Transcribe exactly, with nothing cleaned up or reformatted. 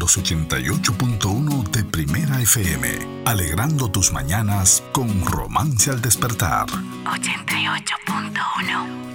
los ochenta y ocho punto uno de Primera F M, alegrando tus mañanas con Romance al Despertar. ochenta y ocho punto uno